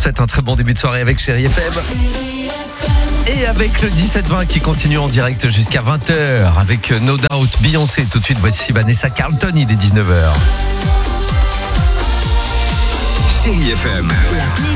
souhaite un très bon début de soirée avec Chérie FM. Et avec le 17-20 qui continue en direct jusqu'à 20h avec No Doubt, Beyoncé. Tout de suite, voici Vanessa Carlton, il est 19h. Chérie FM.